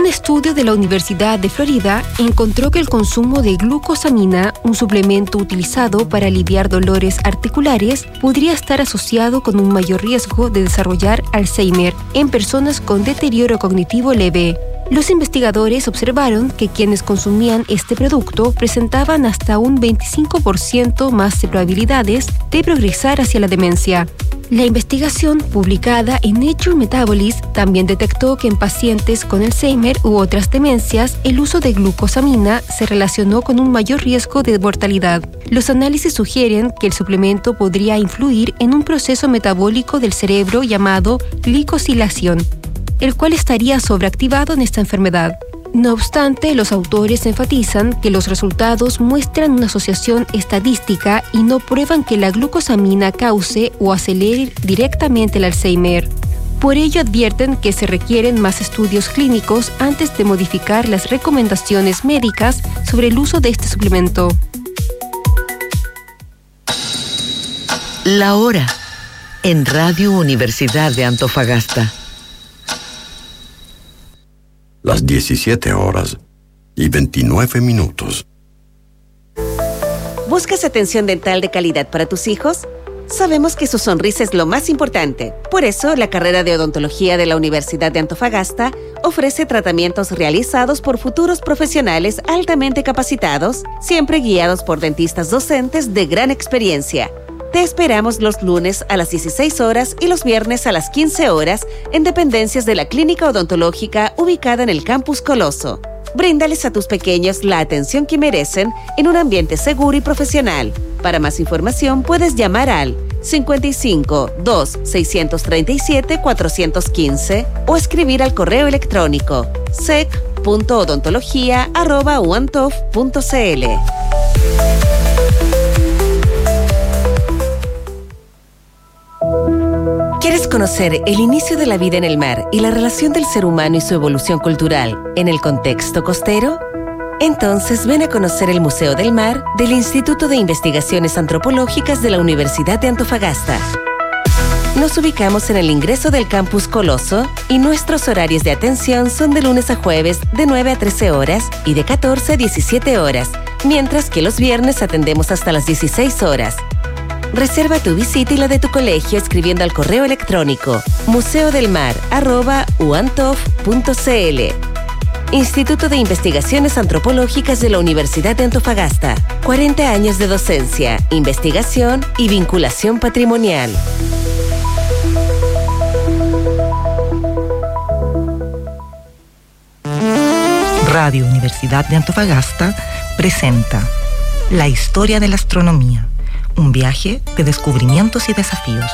Un estudio de la Universidad de Florida encontró que el consumo de glucosamina, un suplemento utilizado para aliviar dolores articulares, podría estar asociado con un mayor riesgo de desarrollar Alzheimer en personas con deterioro cognitivo leve. Los investigadores observaron que quienes consumían este producto presentaban hasta un 25% más de probabilidades de progresar hacia la demencia. La investigación, publicada en Nature Metabolism, también detectó que en pacientes con Alzheimer u otras demencias, el uso de glucosamina se relacionó con un mayor riesgo de mortalidad. Los análisis sugieren que el suplemento podría influir en un proceso metabólico del cerebro llamado glicosilación, el cual estaría sobreactivado en esta enfermedad. No obstante, los autores enfatizan que los resultados muestran una asociación estadística y no prueban que la glucosamina cause o acelere directamente el Alzheimer. Por ello advierten que se requieren más estudios clínicos antes de modificar las recomendaciones médicas sobre el uso de este suplemento. La hora en Radio Universidad de Antofagasta. Las 17:29. ¿Buscas atención dental de calidad para tus hijos? Sabemos que su sonrisa es lo más importante. Por eso, la carrera de odontología de la Universidad de Antofagasta ofrece tratamientos realizados por futuros profesionales altamente capacitados, siempre guiados por dentistas docentes de gran experiencia. Te esperamos los lunes a las 16 horas y los viernes a las 15 horas en dependencias de la Clínica Odontológica ubicada en el Campus Coloso. Bríndales a tus pequeños la atención que merecen en un ambiente seguro y profesional. Para más información puedes llamar al 55 2 637 415 o escribir al correo electrónico sec.odontología@uantof.cl. ¿Quieres conocer el inicio de la vida en el mar y la relación del ser humano y su evolución cultural en el contexto costero? Entonces ven a conocer el Museo del Mar del Instituto de Investigaciones Antropológicas de la Universidad de Antofagasta. Nos ubicamos en el ingreso del Campus Coloso y nuestros horarios de atención son de lunes a jueves de 9 a 13 horas y de 14 a 17 horas, mientras que los viernes atendemos hasta las 16 horas. Reserva tu visita y la de tu colegio escribiendo al correo electrónico museodelmar@uantof.cl. Instituto de Investigaciones Antropológicas de la Universidad de Antofagasta. 40 años de docencia, investigación y vinculación patrimonial. Radio Universidad de Antofagasta presenta La historia de la astronomía. Un viaje de descubrimientos y desafíos.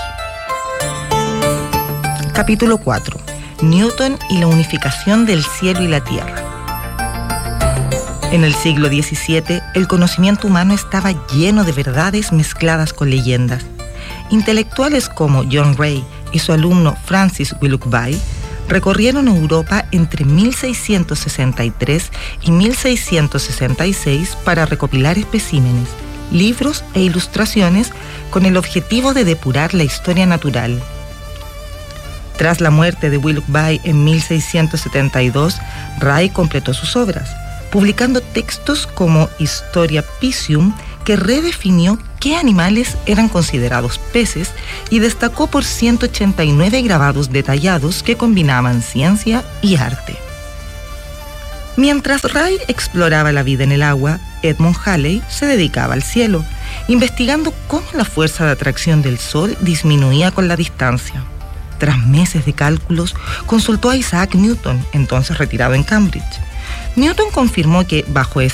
Capítulo 4. Newton y la unificación del cielo y la tierra. En el siglo XVII, el conocimiento humano estaba lleno de verdades mezcladas con leyendas. Intelectuales como John Ray y su alumno Francis Willoughby recorrieron Europa entre 1663 y 1666 para recopilar especímenes, libros e ilustraciones con el objetivo de depurar la historia natural. Tras la muerte de Willoughby en 1672, Ray completó sus obras, publicando textos como Historia Piscium, que redefinió qué animales eran considerados peces y destacó por 189 grabados detallados que combinaban ciencia y arte. Mientras Ray exploraba la vida en el agua, Edmund Halley se dedicaba al cielo, investigando cómo la fuerza de atracción del Sol disminuía con la distancia. Tras meses de cálculos, consultó a Isaac Newton, entonces retirado en Cambridge. Newton confirmó que, bajo ese